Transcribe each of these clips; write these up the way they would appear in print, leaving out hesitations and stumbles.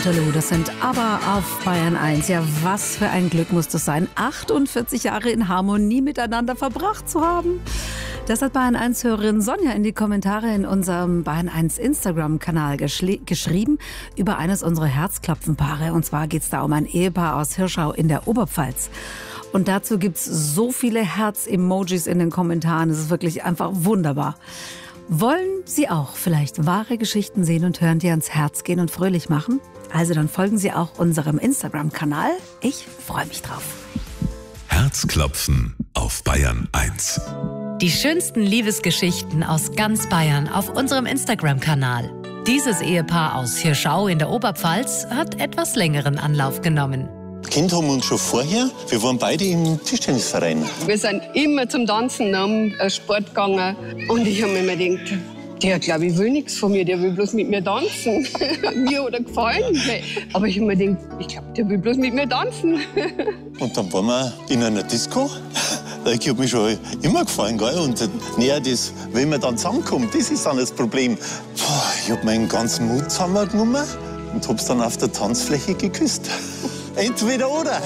Waterloo, das sind aber auf Bayern 1. Ja, was für ein Glück muss das sein, 48 Jahre in Harmonie miteinander verbracht zu haben. Das hat Bayern 1-Hörerin Sonja in die Kommentare in unserem Bayern 1 Instagram-Kanal geschrieben über eines unserer Herzklopfenpaare. Und zwar geht es da um ein Ehepaar aus Hirschau in der Oberpfalz. Und dazu gibt es so viele Herz-Emojis in den Kommentaren. Es ist wirklich einfach wunderbar. Wollen Sie auch vielleicht wahre Geschichten sehen und hören, die ans Herz gehen und fröhlich machen? Also dann folgen Sie auch unserem Instagram-Kanal. Ich freue mich drauf. Herzklopfen auf Bayern 1. Die schönsten Liebesgeschichten aus ganz Bayern auf unserem Instagram-Kanal. Dieses Ehepaar aus Hirschau in der Oberpfalz hat etwas längeren Anlauf genommen. Kind haben wir uns schon vorher. Wir waren beide im Tischtennisverein. Wir sind immer zum Tanzen am Sport gegangen. Und ich habe mir immer gedacht, der glaube ich will nichts von mir, der will bloß mit mir tanzen. Mir oder gefallen. Aber ich habe mir gedacht, ich glaube, der will bloß mit mir tanzen. Und dann waren wir in einer Disco. Ich habe mich schon immer gefallen, gell? Und näher das, wenn man dann zusammenkommt, das ist dann das Problem. Ich habe meinen ganzen Mut zusammengenommen und habe es dann auf der Tanzfläche geküsst. Entweder oder.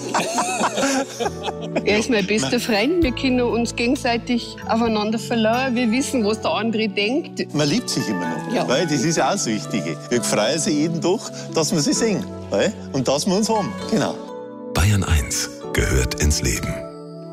Er ist mein bester Freund. Wir können uns gegenseitig aufeinander verlassen. Wir wissen, was der andere denkt. Man liebt sich immer noch. Ja. Weil das ist ja auch das Wichtige. Wir freuen uns jeden Tag, dass wir sie sehen. Weil? Und dass wir uns haben. Genau. Bayern 1 gehört ins Leben.